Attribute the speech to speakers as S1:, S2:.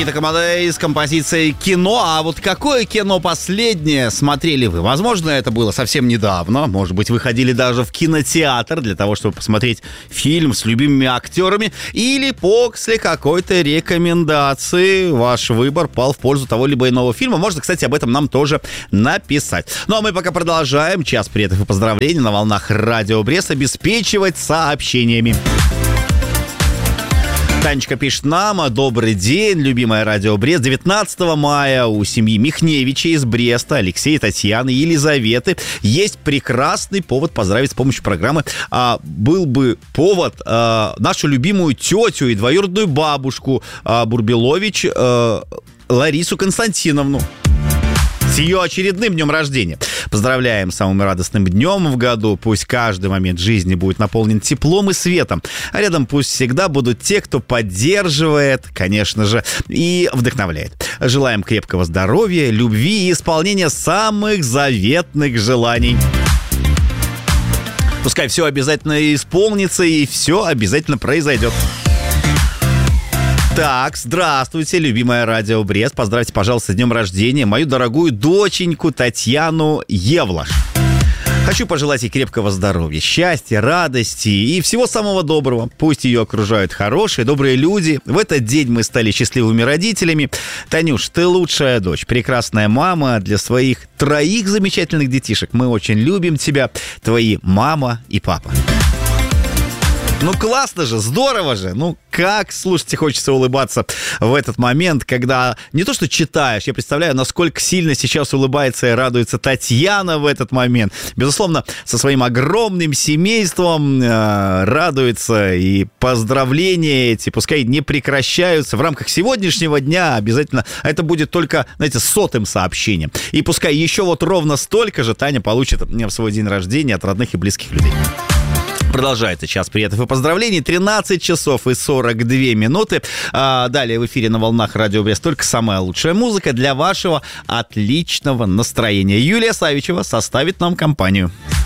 S1: Никита Комадей с композицией «Кино». А вот какое кино последнее смотрели вы? Возможно, это было совсем недавно. Может быть, вы ходили даже в кинотеатр для того, чтобы посмотреть фильм с любимыми актерами. Или после какой-то рекомендации ваш выбор пал в пользу того либо иного фильма. Можно, кстати, об этом нам тоже написать. Ну, а мы пока продолжаем. Час приветов и поздравлений на волнах Радио Брест обеспечивать сообщениями. Танечка пишет нам: добрый день, любимая Радио Брест. 19 мая у семьи Михневича из Бреста, Алексея, Татьяны, Елизаветы, есть прекрасный повод поздравить с помощью программы. Был бы повод нашу любимую тетю и двоюродную бабушку Бурбилович Ларису Константиновну с ее очередным днем рождения. Поздравляем с самым радостным днем в году. Пусть каждый момент жизни будет наполнен теплом и светом. А рядом пусть всегда будут те, кто поддерживает, конечно же, и вдохновляет. Желаем крепкого здоровья, любви и исполнения самых заветных желаний. Пускай все обязательно исполнится и все обязательно произойдет. Так, здравствуйте, любимая Радио Брест. Поздравьте, пожалуйста, с днем рождения мою дорогую доченьку Татьяну Евлаш. Хочу пожелать ей крепкого здоровья, счастья, радости и всего самого доброго. Пусть ее окружают хорошие, добрые люди. В этот день мы стали счастливыми родителями. Танюш, ты лучшая дочь, прекрасная мама для своих 3 замечательных детишек. Мы очень любим тебя, твои мама и папа. Ну, классно же, здорово же. Ну, как, слушайте, хочется улыбаться в этот момент, когда не то что читаешь, я представляю, насколько сильно сейчас улыбается и радуется Татьяна в этот момент. Безусловно, со своим огромным семейством радуется, и поздравления эти, пускай не прекращаются в рамках сегодняшнего дня обязательно. Это будет только, знаете, 100-м сообщением. И пускай еще вот ровно столько же Таня получит в свой день рождения от родных и близких людей. Продолжается час приветов и поздравлений. 13 часов и 42 минуты. Далее в эфире на волнах Радио Брест только самая лучшая музыка для вашего отличного настроения. Юлия Савичева составит нам компанию.